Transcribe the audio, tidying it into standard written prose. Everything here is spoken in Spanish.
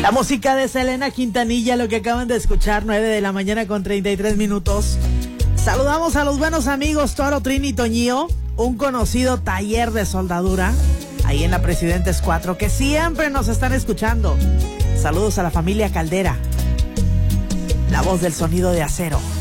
La música de Selena Quintanilla, lo que acaban de escuchar, 9 de la mañana con 33 minutos. Saludamos a los buenos amigos Toro, Trini y Toñío, un conocido taller de soldadura, ahí en la Presidentes 4, que siempre nos están escuchando. Saludos a la familia Caldera, la voz del sonido de acero.